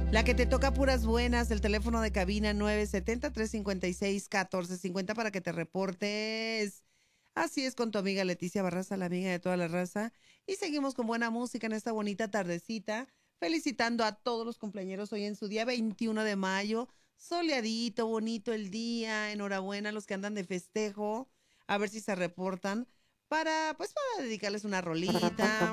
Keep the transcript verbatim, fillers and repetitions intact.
La que te toca puras buenas, el teléfono de cabina nueve siete cero, tres cinco seis, uno cuatro cinco cero para que te reportes. Así es con tu amiga Leticia Barraza, la amiga de toda la raza. Y seguimos con buena música en esta bonita tardecita, felicitando a todos los cumpleañeros hoy en su día veintiuno de mayo. Soleadito, bonito el día. Enhorabuena a los que andan de festejo. A ver si se reportan para, pues, para dedicarles una rolita.